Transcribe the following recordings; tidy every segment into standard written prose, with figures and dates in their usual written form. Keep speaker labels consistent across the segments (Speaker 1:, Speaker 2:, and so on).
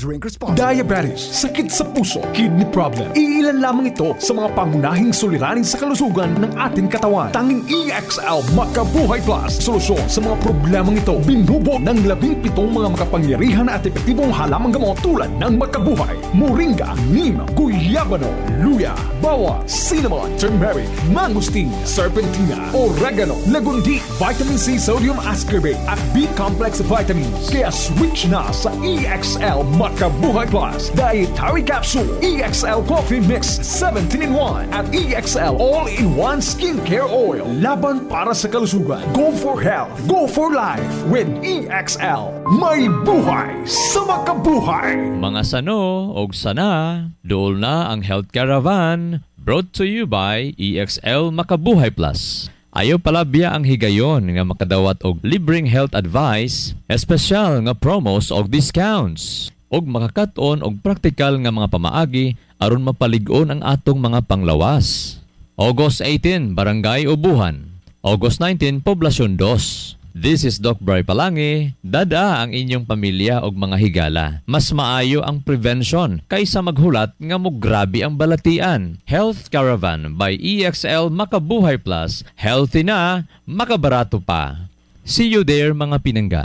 Speaker 1: Drink responsibly.
Speaker 2: Diabetes, sakit sa puso, kidney problem. Iilan lamang ito sa mga pangunahing suliranin sa kalusugan ng ating katawan. Tanging EXL Makabuhay Plus, solusyon sa mga problemang ito. Binubo ng 17 mga makapangyarihan at epektibong halamang gamot tulad ng Makabuhay, Moringa, Neem, Guyabano, Luya, Bawang, Cinnamon, Turmeric, Mangosteen, Serpentina, Oregano, Lagundi, Vitamin C, Sodium Ascorbate at B-complex vitamins. Kaya switch na sa EXL Makabuhay Plus Dietary Capsule, EXL Coffee Mix 17-in-1 at EXL All-in-One Skincare Oil. Laban para sa kalusugan. Go for health. Go for life with EXL. May buhay sa makabuhay.
Speaker 3: Mga sano og sana, dool na ang Health Caravan brought to you by EXL Makabuhay Plus. Ayaw palabya ang higayon nga makadawat og libreng health advice, espesyal nga promos og discounts, og makakat-on og praktikal nga mga pamaagi aron mapalig-on ang atong mga panglawas. August 18, Barangay Ubuhan. August 19, Poblasyon 2. This is Doc Bray Palangi. Dada ang inyong pamilya og mga higala. Mas maayo ang prevention kaysa maghulat nga mo grabe ang balatian. Health Caravan by EXL Makabuhay Plus. Healthy na, makabarato pa. See you there mga pinangga.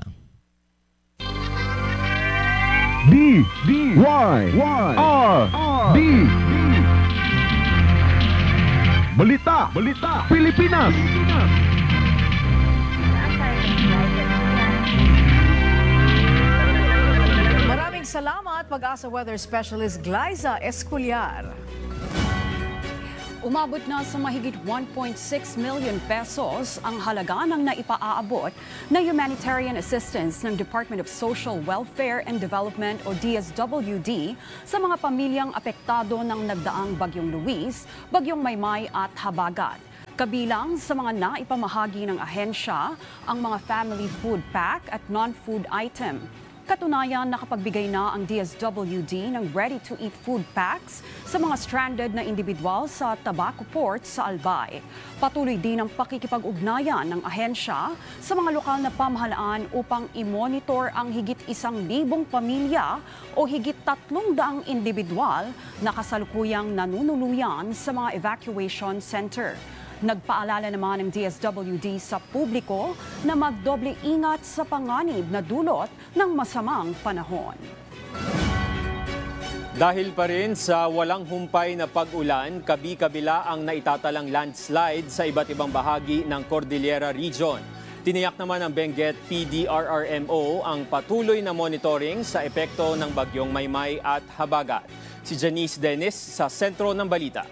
Speaker 4: D-Y-R-D Balita Pilipinas.
Speaker 5: Maraming salamat, Pag-asa Weather Specialist Glyza Esculiar. Umabot na sa mahigit 1.6 million pesos ang halaga ng naipaaabot na humanitarian assistance ng Department of Social Welfare and Development o DSWD sa mga pamilyang apektado ng nagdaang Bagyong Luis, Bagyong Maymay at Habagat. Kabilang sa mga naipamahagi ng ahensya ang mga family food pack at non-food item. Katunayan, nakapagbigay na ang DSWD ng ready-to-eat food packs sa mga stranded na individual sa Tabaco Port sa Albay. Patuloy din ang pakikipag-ugnayan ng ahensya sa mga lokal na pamahalaan upang i-monitor ang higit 1,000 pamilya o higit 300 individual na kasalukuyang nanunuluyan sa mga evacuation center. Nagpaalala naman ng DSWD sa publiko na magdoble ingat sa panganib na dulot ng masamang panahon.
Speaker 6: Dahil pa rin sa walang humpay na pag-ulan, kabi-kabila ang naitatalang landslide sa iba't ibang bahagi ng Cordillera Region. Tiniyak naman ng Benguet PDRRMO ang patuloy na monitoring sa epekto ng Bagyong Maymay at Habagat. Si Janice Dennis sa sentro ng balita.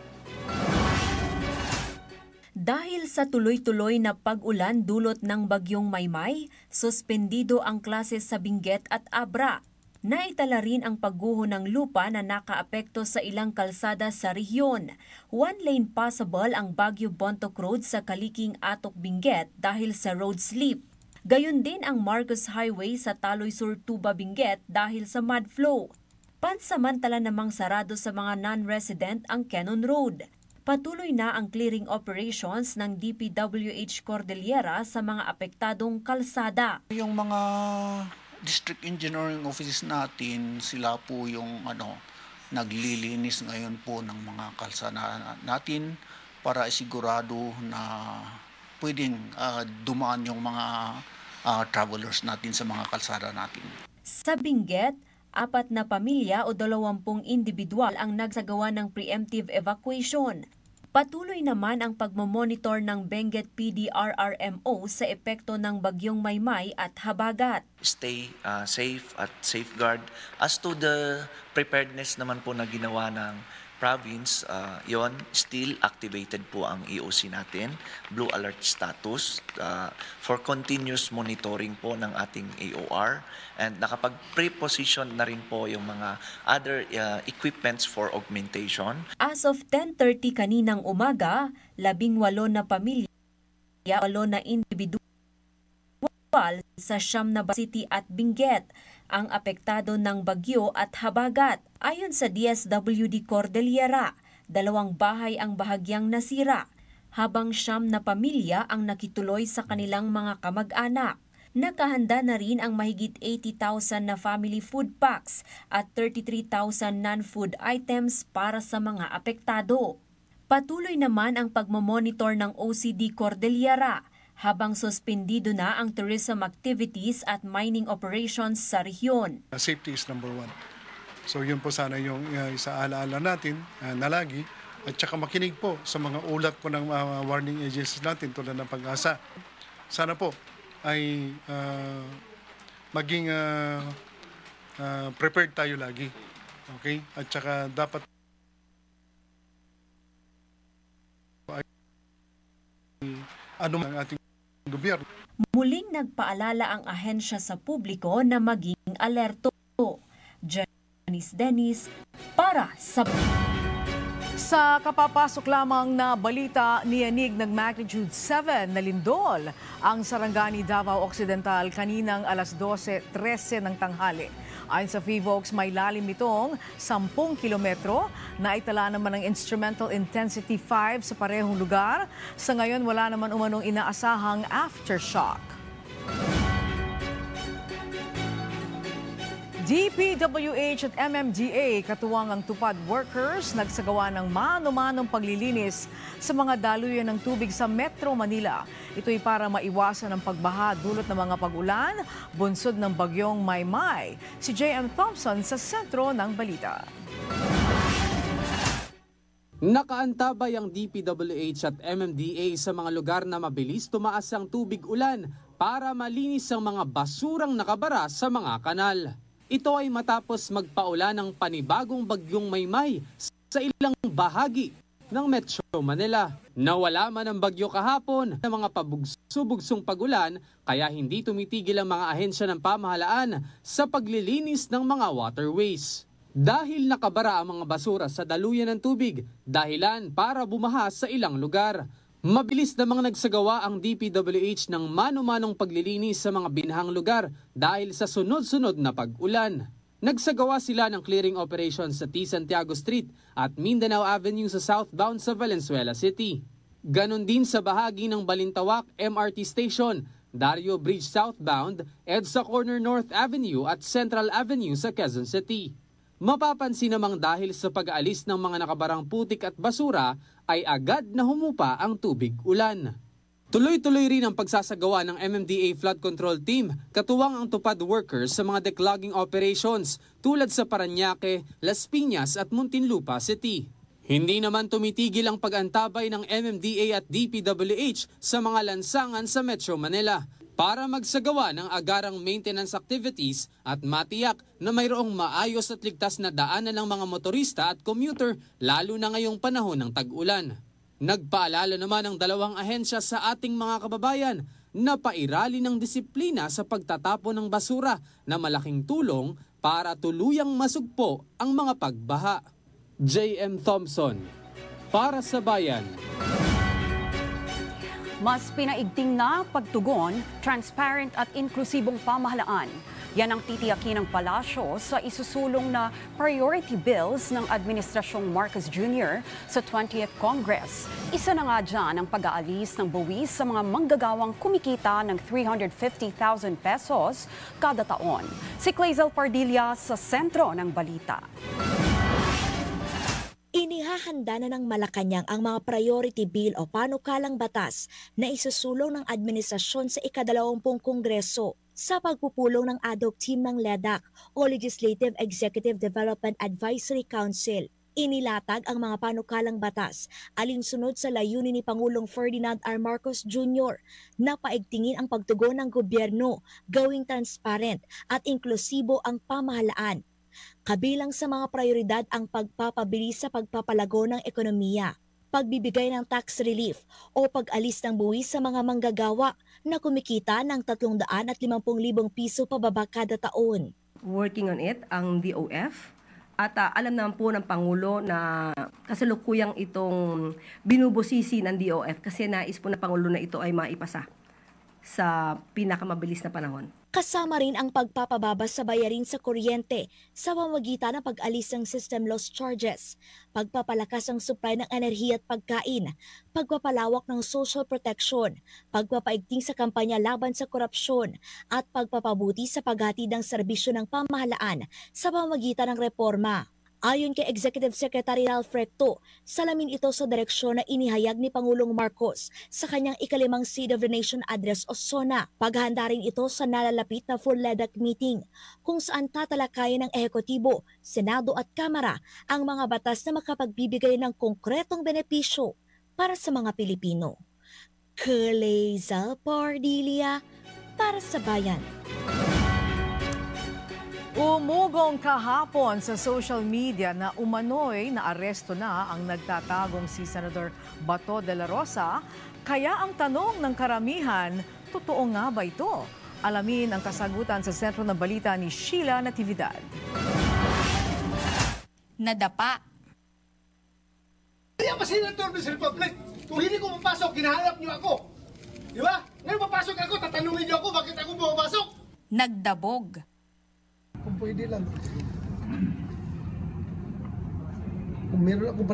Speaker 7: Dahil sa tuloy-tuloy na pag-ulan dulot ng Bagyong Maymay, suspendido ang klase sa Benguet at Abra. Naitala rin ang pagguho ng lupa na nakaapekto sa ilang kalsada sa rehiyon. One-lane passable ang Baguio Bontoc Road sa Kaliking Atok Benguet dahil sa road slip. Gayon din ang Marcos Highway sa Taloy Sur Tuba Benguet dahil sa mud flow. Pansamantala namang sarado sa mga non-resident ang Cannon Road. Patuloy na ang clearing operations ng DPWH Cordillera sa mga apektadong kalsada.
Speaker 8: Yung mga district engineering offices natin, sila po yung naglilinis ngayon po ng mga kalsada natin para isigurado na pwedeng dumaan yung mga travelers natin sa mga kalsada natin.
Speaker 7: Sa Benguet, 4 na pamilya o 20 individual ang nagsagawa ng preemptive evacuation. Patuloy naman ang pagmamonitor ng Benguet PDRRMO sa epekto ng Bagyong Maymay at Habagat.
Speaker 9: Stay safe at safeguard. As to the preparedness naman po na ginawa ng province, yon still activated po ang EOC natin, blue alert status for continuous monitoring po ng ating AOR, and nakapag-pre-position na rin po yung mga other equipments for augmentation.
Speaker 7: As of 10:30 kaninang umaga, 18 na pamilya, 8 na individual sa Siamnaba City at Benguet ang apektado ng bagyo at habagat. Ayon sa DSWD Cordillera, 2 bahay ang bahagyang nasira, habang 9 na pamilya ang nakituloy sa kanilang mga kamag-anak. Nakahanda na rin ang mahigit 80,000 na family food packs at 33,000 non-food items para sa mga apektado. Patuloy naman ang pagmamonitor ng OCD Cordillera habang suspendido na ang tourism activities at mining operations sa rehiyon.
Speaker 1: Safety is number one. So yun po sana yung isaalaala natin na lagi at saka makinig po sa mga ulat po ng warning agencies natin tulad ng Pag-asa. Sana po ay maging prepared tayo lagi. Okay? At saka dapat ano ang ating gobyerno.
Speaker 7: Muling nagpaalala ang ahensya sa publiko na maging alerto. Janice Dennis para sa...
Speaker 10: Sa kapapasok lamang na balita, niyanig ng magnitude 7 na lindol ang Sarangani, Davao Occidental kaninang alas 12:13 ng tanghali. Ayon sa PHIVOLCS, may lalim itong 10 kilometro. Naitala naman ng instrumental intensity 5 sa parehong lugar. Sa ngayon, wala naman umanong inaasahang aftershock. DPWH at MMDA, katuwang ang tupad workers, nagsagawa ng mano-manong paglilinis sa mga daluyan ng tubig sa Metro Manila. Ito'y para maiwasan ang pagbaha dulot ng mga pag-ulan, bunsod ng bagyong Maymay. Si J.M. Thompson sa sentro ng balita.
Speaker 11: Nakaantabay ang DPWH at MMDA sa mga lugar na mabilis tumaas ang tubig ulan para malinis ang mga basurang nakabara sa mga kanal. Ito ay matapos magpaulan ng panibagong bagyong Maymay sa ilang bahagi ng Metro Manila. Nawala man ang bagyo kahapon ng mga pabugso-bugsong pagulan kaya hindi tumitigil ang mga ahensya ng pamahalaan sa paglilinis ng mga waterways. Dahil nakabara ang mga basura sa daluyan ng tubig, dahilan para bumaha sa ilang lugar. Mabilis namang nagsagawa ang DPWH ng mano-manong paglilinis sa mga binahang lugar dahil sa sunod-sunod na pag-ulan. Nagsagawa sila ng clearing operations sa T. Santiago Street at Mindanao Avenue sa southbound sa Valenzuela City. Ganon din sa bahagi ng Balintawak MRT Station, Dario Bridge southbound, EDSA Corner North Avenue at Central Avenue sa Quezon City. Mapapansin namang dahil sa pag-aalis ng mga nakabarang putik at basura ay agad na humupa ang tubig ulan. Tuloy-tuloy rin ang pagsasagawa ng MMDA Flood Control Team, katuwang ang tupad workers sa mga declogging operations tulad sa Parañaque, Las Piñas at Muntinlupa City. Hindi naman tumitigil ang pag-antabay ng MMDA at DPWH sa mga lansangan sa Metro Manila para magsagawa ng agarang maintenance activities at matiyak na mayroong maayos at ligtas na daanan ng mga motorista at commuter lalo na ngayong panahon ng tag-ulan. Nagpaalala naman ang dalawang ahensya sa ating mga kababayan na pairali ng disiplina sa pagtatapon ng basura na malaking tulong para tuluyang masugpo ang mga pagbaha. J.M. Thompson, para sa Bayan.
Speaker 5: Mas pinaigting na pagtugon, transparent at inklusibong pamahalaan. Yan ang titiyakin ng palasyo sa isusulong na priority bills ng Administrasyong Marcos Jr. sa 20th Congress. Isa na nga dyan ang pag-aalis ng buwis sa mga manggagawang kumikita ng 350,000 pesos kada taon. Si Clazel Pardilla sa sentro ng balita.
Speaker 12: Inihahanda na ng Malacanang ang mga priority bill o panukalang batas na isusulong ng administrasyon sa ika-20 Kongreso sa pagpupulong ng ad hoc team ng LEDAC o Legislative Executive Development Advisory Council. Inilatag ang mga panukalang batas alinsunod sa layunin ni Pangulong Ferdinand R. Marcos Jr. na paigtingin ang pagtugon ng gobyerno, gawing transparent at inklusibo ang pamahalaan. Kabilang sa mga prioridad ang pagpapabilis sa pagpapalago ng ekonomiya, pagbibigay ng tax relief o pag-alis ng buwis sa mga manggagawa na kumikita ng 350,000 piso pababa kada taon.
Speaker 13: Working on it ang DOF at alam naman po ng Pangulo na kasalukuyang itong binubusisi ng DOF kasi nais po ng Pangulo na ito ay maipasa sa pinakamabilis na panahon.
Speaker 12: Kasama rin ang pagpapababa sa bayarin sa kuryente sa pamamagitan ng pag-alis ng system loss charges, pagpapalakas ng supply ng enerhiya at pagkain, pagpapalawak ng social protection, pagpapaigting sa kampanya laban sa korupsyon, at pagpapabuti sa paghatid ng serbisyo ng pamahalaan sa pamamagitan ng reforma. Ayon kay Executive Secretary Ralph Recto, salamin ito sa direksyon na inihayag ni Pangulong Marcos sa kanyang ikalimang State of the Nation Address o SONA. Paghahanda rin ito sa nalalapit na full LEDAC meeting kung saan tatalakayin ng ehekutibo, Senado at Kamara ang mga batas na makapagbibigay ng konkretong benepisyo para sa mga Pilipino. Keleza Pardilia para sa Bayan.
Speaker 10: Umugong kahapon sa social media na umano'y naaresto na ang nagtatagong si Senador Bato de la Rosa. Kaya ang tanong ng karamihan, totoo nga ba ito? Alamin ang kasagutan sa sentro ng balita ni Sheila Natividad.
Speaker 14: Nadapa.
Speaker 15: Kaya pa Senator ng Republic. Kung hindi ko mapasok, ginahanap niyo ako. Di ba? Ngayon mapasok ako, tatanungin niyo ako bakit ako pumapasok.
Speaker 14: Nagdabog.
Speaker 15: Kung pwede lang. Kung meron akong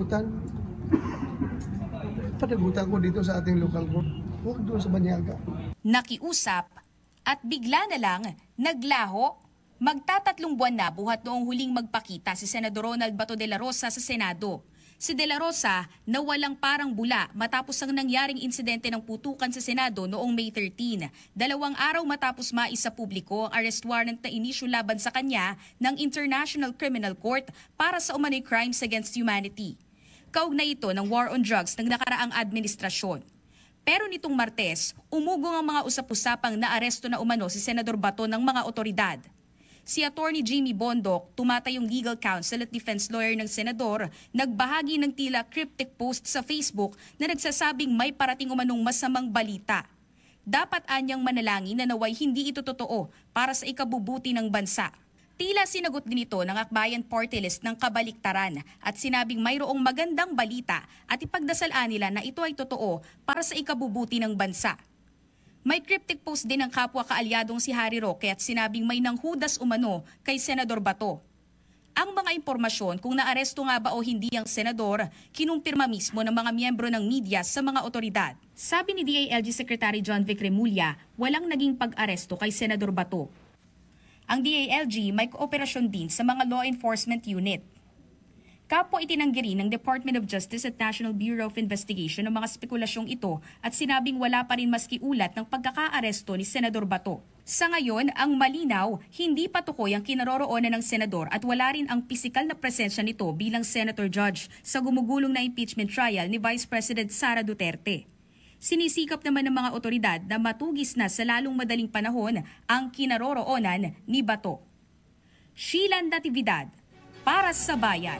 Speaker 15: panagutan ko dito sa ating local court. Huwag doon sa Banyaga.
Speaker 14: Nakiusap at bigla na lang naglaho. Magtatatlong buwan na buhat noong huling magpakita si Senador Ronald Bato de la Rosa sa Senado. Si De La Rosa nawalang parang bula matapos ang nangyaring insidente ng putukan sa Senado noong May 13. 2 araw matapos maisa publiko ang arrest warrant na inisyu laban sa kanya ng International Criminal Court para sa umano'y crimes against humanity. Kaugnay ito ng war on drugs ng nakaraang administrasyon. Pero nitong Martes, umugong ang mga usap-usapang naaresto na umano si Senador Bato ng mga otoridad. Si Attorney Jimmy Bondoc, tumatayong legal counsel at defense lawyer ng senador, nagbahagi ng tila cryptic post sa Facebook na nagsasabing may parating umanong masamang balita. Dapat anyang manalangin na naway hindi ito totoo para sa ikabubuti ng bansa. Tila sinagot din ito ng Akbayan Party List ng kabaliktaran at sinabing mayroong magandang balita at ipagdasalaan nila na ito ay totoo para sa ikabubuti ng bansa. May cryptic post din ng kapwa kaalyadong si Harry Roque at sinabing may nanghudas umano kay Senador Bato. Ang mga impormasyon kung naaresto nga ba o hindi ang senador, kinumpirma mismo ng mga miyembro ng media sa mga otoridad. Sabi ni DILG Secretary John Vic Remulla, walang naging pag-aresto kay Senador Bato. Ang DILG may kooperasyon din sa mga law enforcement unit. Kapwa itinanggi rin ng Department of Justice at National Bureau of Investigation ang mga spekulasyong ito at sinabing wala pa rin maski ulat ng pagkakaaresto ni Senador Bato. Sa ngayon, ang malinaw, hindi pa tukoy ang kinaroroonan ng senador at wala rin ang pisikal na presensya nito bilang senator judge sa gumugulong na impeachment trial ni Vice President Sara Duterte. Sinisikap naman ng mga otoridad na matugis na sa lalong madaling panahon ang kinaroroonan ni Bato. Sheila Natividad, para sa Bayan.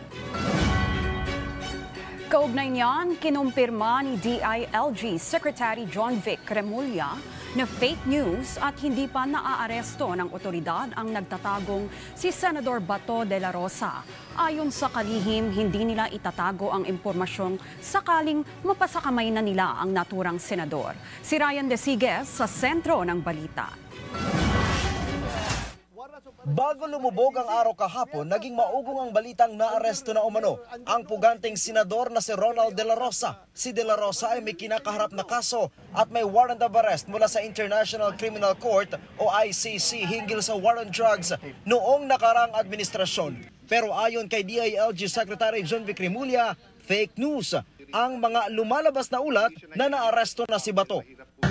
Speaker 5: Kaugnay niyan, kinumpirma ni DILG Secretary John Vic Remulla na fake news at hindi pa naaaresto ng otoridad ang nagtatagong si Senador Bato de la Rosa. Ayon sa kalihim, hindi nila itatago ang impormasyong sakaling mapasakamay na nila ang naturang senador. Si Ryan Desiges sa sentro ng balita.
Speaker 16: Bago lumubog ang araw kahapon, naging maugong ang balitang naaresto na umano ang puganteng senador na si Ronald de la Rosa. Si de la Rosa ay may kinakaharap na kaso at may warrant of arrest mula sa International Criminal Court o ICC hinggil sa war on drugs noong nakarang administrasyon. Pero ayon kay DILG Secretary John Vic Remulla, fake news ang mga lumalabas na ulat na naaresto na si Bato.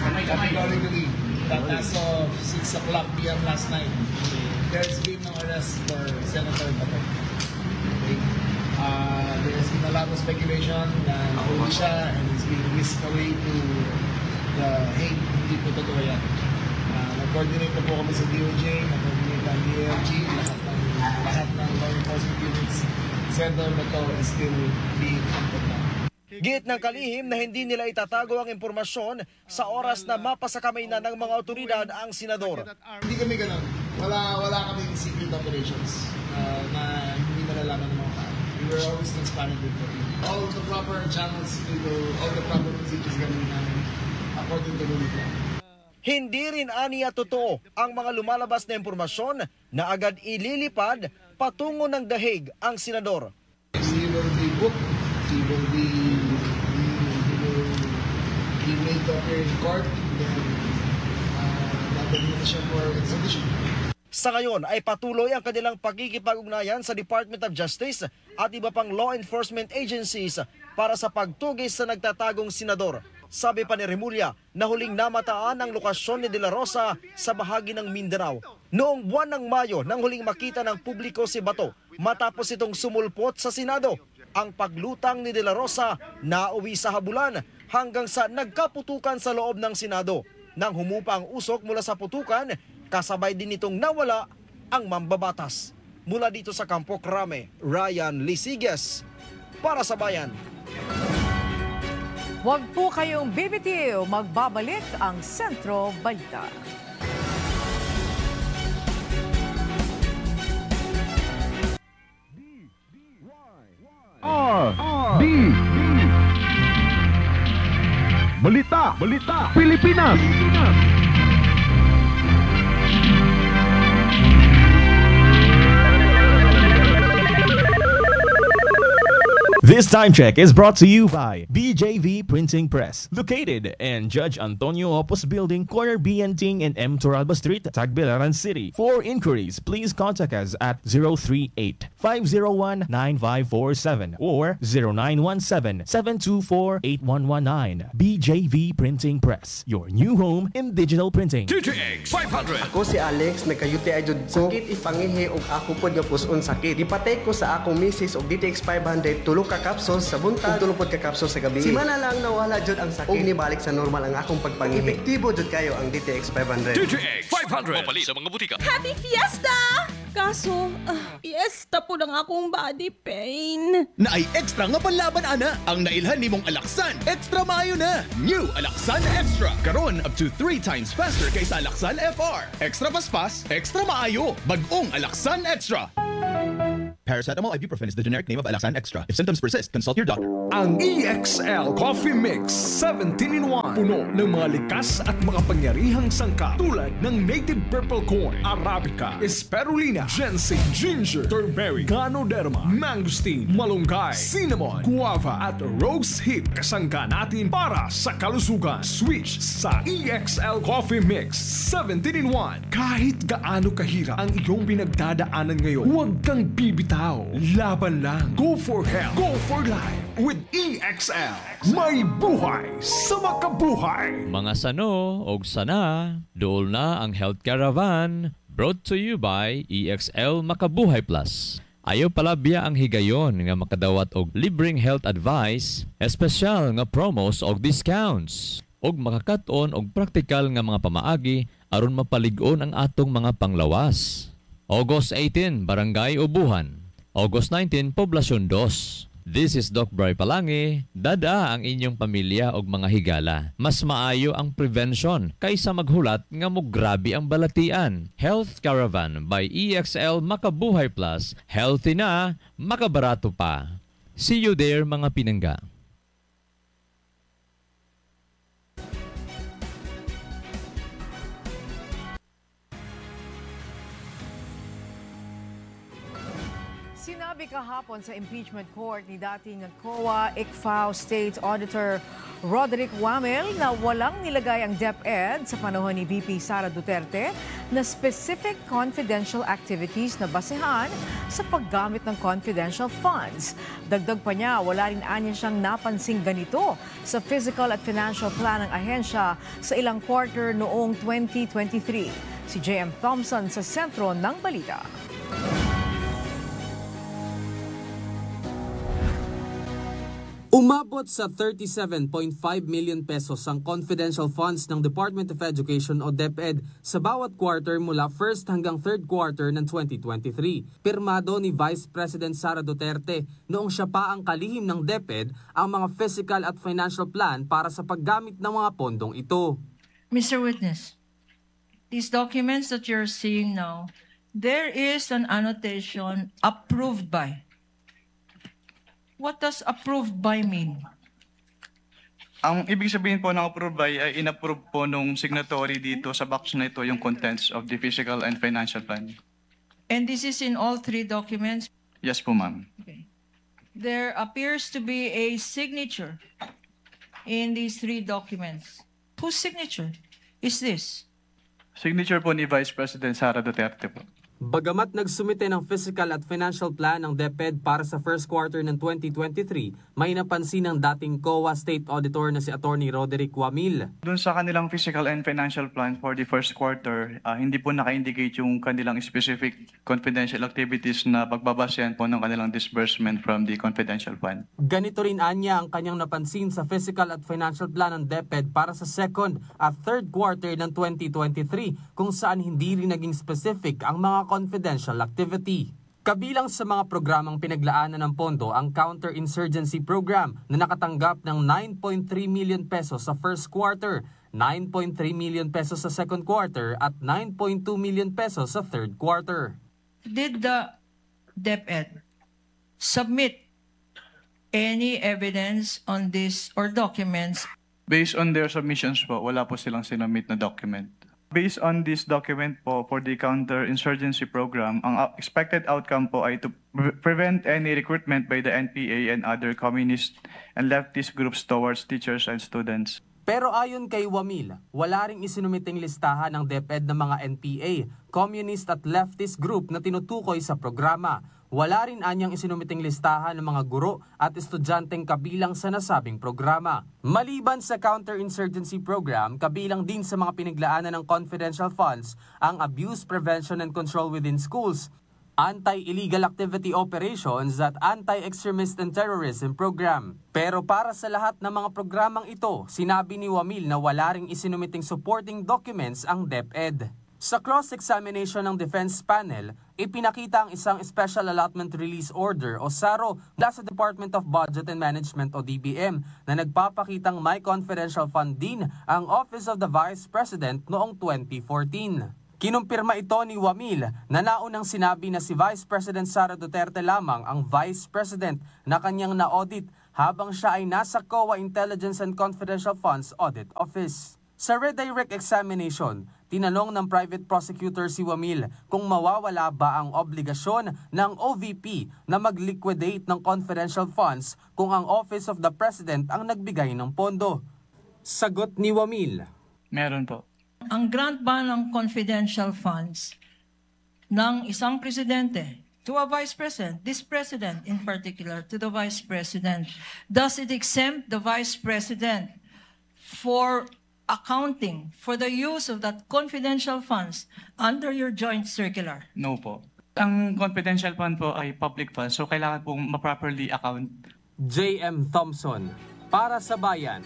Speaker 17: That as of 6 o'clock p.m. last night, there's been no arrest for Senator Bato. Okay. There's been a lot of speculation na nahuli siya and he's being whisked away to the Hague. Hindi po totoo yan. Nag-coordinate na po kami sa DOJ, nag-coordinate ang DLG, lahat ng law enforcement units. Senator Bato is still being hunted now.
Speaker 16: Giit ng kalihim na hindi nila itatago ang impormasyon sa oras na mapasakamay na ng mga otoridad ang senador.
Speaker 17: Hindi kami ganun. Wala kaming secret operations na hindi malalaman ng mga tao. We were always transparent with them. All the proper channels, all the proper procedures gagawin namin according to the law.
Speaker 16: Hindi rin aniya totoo ang mga lumalabas na impormasyon na agad ililipad patungo ng The Hague ang senador.
Speaker 17: He will be booked. He will be made to appear in court. Then, dadalhin na siya for extradition.
Speaker 16: Sa ngayon ay patuloy ang kanilang pagkikipag-ugnayan sa Department of Justice at iba pang law enforcement agencies para sa pagtugis sa nagtatagong senador. Sabi pa ni Remulla na huling namataan ang lokasyon ni De La Rosa sa bahagi ng Mindanao. Noong buwan ng Mayo nang huling makita ng publiko si Bato matapos itong sumulpot sa Senado. Ang paglutang ni De La Rosa nauwi sa habulan hanggang sa nagkaputukan sa loob ng Senado. Nang humupa ang usok mula sa putukan, kasabay din itong nawala ang mambabatas. Mula dito sa Campo Crame, Ryan Lisiges para sa Bayan.
Speaker 10: Huwag po kayong bibitiw, magbabalik ang Sentro Balita.
Speaker 4: R D Balita Pilipinas.
Speaker 18: This time check is brought to you by BJV Printing Press, located in Judge Antonio Opus Building, corner BNting and M. Toralba Street, Tagbilaran City. For inquiries, please contact us at 038-501-9547 or 0917-724-8119. BJV Printing Press, your new home in digital printing.
Speaker 19: DTX 500. Ako si Alex, nagkayuti ay jud ko. Sakit ipangihi og ako pod nga puson sakit. Ipatay ko sa akong misis og DTX 500 tulo ka capsules sa buntag ug tulo pod ka capsules sa gabi. Simana lang nawala jud ang sakit. Ug nibalik sa normal ang akong pagpangihi. Epektibo jud kayo ang DTX 500. DTX
Speaker 20: 500. Mapali sa mga butika.
Speaker 21: Happy Fiesta! Kaso, fiesta po ng akong body pain.
Speaker 22: Naay extra nga panlaban ana ang nailhan nimong Alaxan. Extra maayo na. New Alaxan Extra. Karon up to 3 times faster kaysa Alaxan FR. Extra paspas, extra maayo. Bag-ong Alaxan Extra.
Speaker 23: Paracetamol ibuprofen is the generic name of Alaxan Extra. If symptoms persist, consult your doctor.
Speaker 2: Ang EXL Coffee Mix 17-in-1. Puno ng mga likas at makapangyarihang sangkap tulad ng native purple corn, Arabica, Spirulina, ginseng, ginger, turmeric, ganoderma, mangosteen, malunggay, cinnamon, guava at rose hip. Kasangga natin para sa kalusugan. Switch sa EXL Coffee Mix 17-in-1. Kahit gaano kahirap ang iyong pinagdadaanan ngayon, huwag kang bibitaw. Laban lang. Go for health. Go for life. With EXL. May buhay sa makabuhay.
Speaker 3: Mga sano og sana, dool na ang Health Caravan, brought to you by EXL Makabuhay Plus. Ayaw palabya ang higayon nga makadawat og libreng health advice, espesyal nga promos og discounts, og makakaton og praktikal nga mga pamaagi aron mapalig-on ang atong mga panglawas. August 18, Barangay Ubuhan. August 19, Poblasyon 2. This is Doc Bray Palangi. Dada ang inyong pamilya og mga higala. Mas maayo ang prevention kaysa maghulat nga mo grabe ang balatian. Health Caravan by EXL Makabuhay Plus. Healthy na, makabarato pa. See you there mga pinangga.
Speaker 10: Sinabi kahapon sa impeachment court ni dating COA ICFAO State Auditor Roderick Wamel na walang nilagay ang DepEd sa panahon ni VP Sara Duterte na specific confidential activities na basehan sa paggamit ng confidential funds. Dagdag pa niya, wala rin anya siyang napansing ganito sa physical at financial plan ng ahensya sa ilang quarter noong 2023. Si J.M. Thompson sa sentro ng balita.
Speaker 11: Umabot sa 37.5 million pesos ang confidential funds ng Department of Education o DepEd sa bawat quarter mula first hanggang third quarter ng 2023. Pirmado ni Vice President Sara Duterte noong siya pa ang kalihim ng DepEd ang mga physical at financial plan para sa paggamit ng mga pondong ito.
Speaker 24: Mr. Witness, these documents that you're seeing now, there is an annotation approved by. What does approved by mean?
Speaker 6: Ang ibig sabihin po ng approve by ay inapprove po nung signatory dito sa box na ito yung contents of the fiscal and financial plan.
Speaker 24: And this is in all three documents?
Speaker 6: Yes po, ma'am.
Speaker 24: Okay. There appears to be a signature in these three documents. Whose signature is this?
Speaker 6: Signature po ni Vice President Sara Duterte po.
Speaker 11: Bagamat nagsumite ng Physical at Financial Plan ng DepEd para sa first quarter ng 2023, may napansin ng dating COA State Auditor na si Attorney Roderick Wamil.
Speaker 6: Doon sa kanilang Physical and Financial Plan for the first quarter, hindi po naka-indicate yung kanilang specific confidential activities na pagbabasehan po ng kanilang disbursement from the confidential fund.
Speaker 11: Ganito rin anya ang kanyang napansin sa Physical at Financial Plan ng DepEd para sa second at third quarter ng 2023 kung saan hindi rin naging specific ang mga confidential activity. Kabilang sa mga programang pinaglaanan ng pondo ang Counterinsurgency Program na nakatanggap ng 9.3 million pesos sa first quarter, 9.3 million pesos sa second quarter at 9.2 million pesos sa third quarter.
Speaker 24: Did the DepEd submit any evidence on this or documents?
Speaker 6: Based on their submissions po, wala po silang sinumit na document. Based on this document po for the Counterinsurgency Program, ang expected outcome po ay to prevent any recruitment by the NPA and other communist and leftist groups towards teachers and students.
Speaker 11: Pero ayon kay Wamil, wala ring isinumiting listahan ng DepEd ng mga NPA, communist at leftist group na tinutukoy sa programa. Wala rin anyang isinumiting listahan ng mga guro at estudyanteng kabilang sa nasabing programa. Maliban sa Counterinsurgency Program, kabilang din sa mga pinaglaanan ng confidential funds ang Abuse Prevention and Control Within Schools, Anti-Illegal Activity Operations at Anti-Extremist and Terrorism Program. Pero para sa lahat ng mga programang ito, sinabi ni Wamil na wala ring isinumiting supporting documents ang DepEd. Sa cross-examination ng Defense Panel, ipinakita ang isang Special Allotment Release Order o SARO mula sa Department of Budget and Management o DBM na nagpapakitang may confidential fund din ang Office of the Vice President noong 2014. Kinumpirma ito ni Wamil na naunang sinabi na si Vice President Sara Duterte lamang ang Vice President na kanyang na-audit habang siya ay nasa COA Intelligence and Confidential Funds Audit Office. Sa redirect examination, tinanong ng private prosecutor si Wamil kung mawawala ba ang obligasyon ng OVP na mag-liquidate ng confidential funds kung ang Office of the President ang nagbigay ng pondo. Sagot ni Wamil,
Speaker 6: meron po.
Speaker 24: Ang grant ba ng confidential funds ng isang presidente to a vice president, this president in particular, to the vice president, does it exempt the vice president for accounting for the use of that confidential funds under your joint circular?
Speaker 6: No po. Ang confidential fund po ay public fund, so kailangan pong ma-properly account.
Speaker 11: J.M. Thompson, para sa Bayan.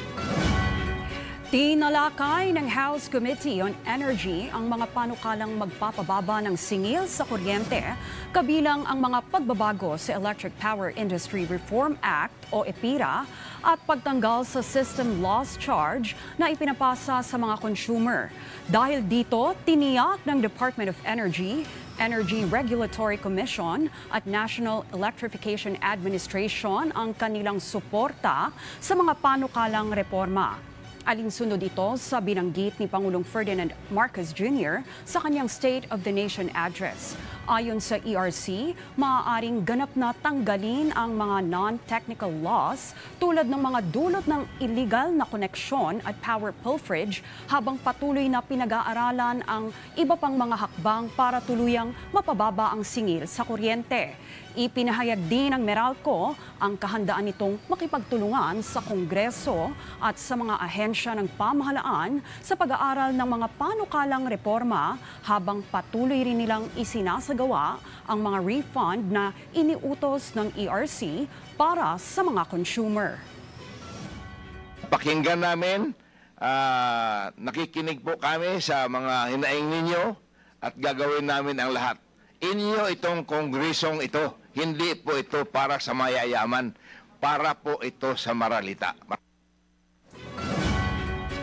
Speaker 5: Tinalakay ng House Committee on Energy ang mga panukalang magpapababa ng singil sa kuryente, kabilang ang mga pagbabago sa Electric Power Industry Reform Act o EPIRA at pagtanggal sa System Loss Charge na ipinapasa sa mga consumer. Dahil dito, tiniyak ng Department of Energy, Energy Regulatory Commission at National Electrification Administration ang kanilang suporta sa mga panukalang reforma. Alinsunod ito sa binanggit ni Pangulong Ferdinand Marcos Jr. sa kanyang State of the Nation Address. Ayon sa ERC, maaaring ganap na tanggalin ang mga non-technical laws tulad ng mga dulot ng illegal na koneksyon at power pilferage habang patuloy na pinag-aaralan ang iba pang mga hakbang para tuluyang mapababa ang singil sa kuryente. Ipinahayag din ng Meralco ang kahandaan nitong makipagtulungan sa Kongreso at sa mga ahensya ng pamahalaan sa pag-aaral ng mga panukalang reforma habang patuloy rin nilang isinasagawa ang mga refund na iniutos ng ERC para sa mga consumer.
Speaker 8: Pakinggan namin, nakikinig po kami sa mga hinaing ninyo at gagawin namin ang lahat. Inyo itong kongresong ito, hindi po ito para sa mayayaman, para po ito sa maralita.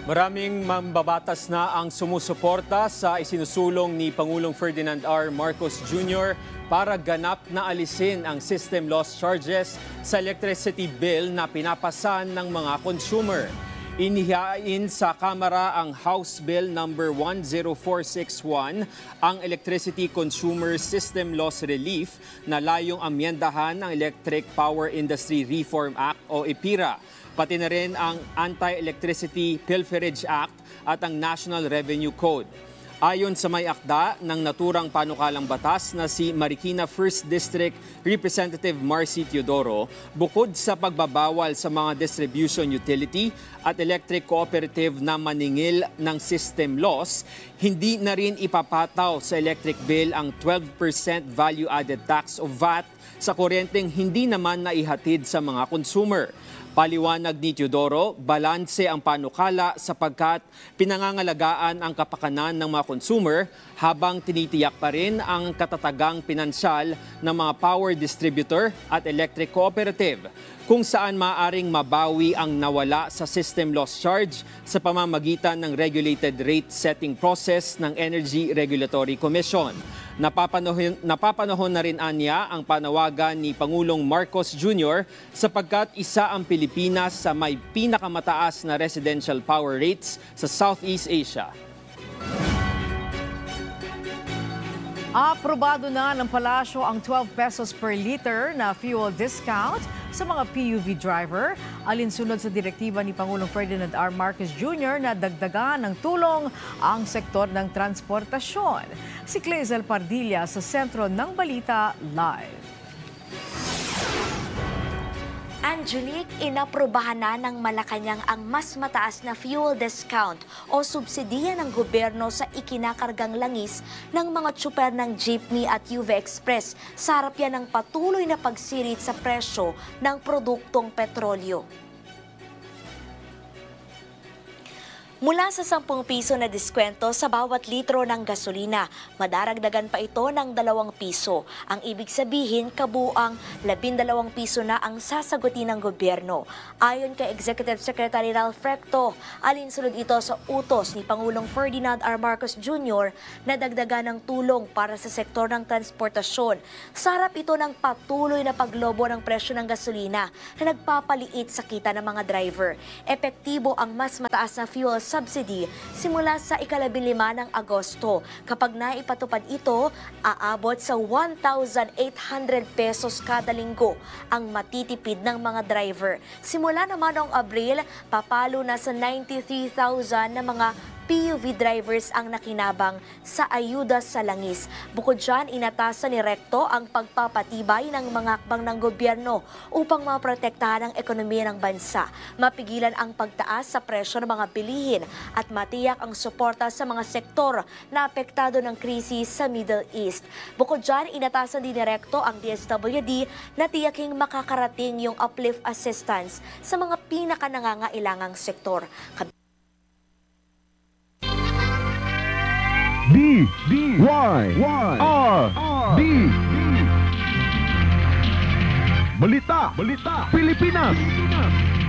Speaker 1: Maraming mambabatas na ang sumusuporta sa isinusulong ni Pangulong Ferdinand R. Marcos Jr. para ganap na alisin ang system loss charges sa electricity bill na pinapasan ng mga consumer. Inihain sa Kamara ang House Bill number 10461, ang Electricity Consumer System Loss Relief na layong amyendahan ng Electric Power Industry Reform Act o EPIRA. Pati na rin ang Anti-Electricity Pilferage Act at ang National Revenue Code. Ayon sa may akda ng naturang panukalang batas na si Marikina 1st District Representative Marcy Teodoro, bukod sa pagbabawal sa mga distribution utility at electric cooperative na maningil ng system loss, hindi na rin ipapataw sa electric bill ang 12% value-added tax o VAT sa kuryenteng hindi naman naihatid sa mga consumer. Paliwanag ni Teodoro, balanse ang panukala sapagkat pinangangalagaan ang kapakanan ng mga consumer habang tinitiyak pa rin ang katatagang pinansyal ng mga power distributor at electric cooperative, kung saan maaring mabawi ang nawala sa system loss charge sa pamamagitan ng regulated rate setting process ng Energy Regulatory Commission. Napapanahon na rin anya ang panawagan ni Pangulong Marcos Jr. sapagkat isa ang Pilipinas sa may pinakamataas na residential power rates sa Southeast Asia.
Speaker 10: Aprobado na ng palasyo ang 12 pesos per liter na fuel discount sa mga PUV driver, alinsunod sa direktiba ni Pangulong Ferdinand R. Marcos Jr. na dagdagan ng tulong ang sektor ng transportasyon. Si Clazel Pardilla sa sentro ng Balita Live.
Speaker 12: Angelique, inaprobahan na ng Malacanang ang mas mataas na fuel discount o subsidiya ng gobyerno sa ikinakargang langis ng mga tsuper ng jeepney at UV Express sa harap yan ng patuloy na pagsirit sa presyo ng produktong petrolyo. Mula sa 10 piso na diskwento sa bawat litro ng gasolina, madaragdagan pa ito ng 2 piso. Ang ibig sabihin, kabuang 12 piso na ang sasagutin ng gobyerno. Ayon kay Executive Secretary Ralph Recto, alinsunod ito sa utos ni Pangulong Ferdinand R. Marcos Jr. na dagdagan ng tulong para sa sektor ng transportasyon. Sa harap ito ng patuloy na paglobo ng presyo ng gasolina na nagpapaliit sa kita ng mga driver. Epektibo ang mas mataas na fuel subsidy simula sa ika-15 ng Agosto. Kapag naipatupad ito, aabot sa 1,800 pesos kada linggo ang matitipid ng mga driver. Simula naman noong Abril, papalo na sa 93,000 na mga PUV drivers ang nakinabang sa ayuda sa langis. Bukod dyan, inatasan ni Recto ang pagpapatibay ng mga hakbang ng gobyerno upang maprotektahan ang ekonomiya ng bansa, mapigilan ang pagtaas sa presyo ng mga bilihin at matiyak ang suporta sa mga sektor na apektado ng krisis sa Middle East. Bukod dyan, inatasan din ni Recto ang DSWD na tiyaking makakarating yung uplift assistance sa mga pinakanangangailangang sektor.
Speaker 4: D-Y-R-D Balita Pilipinas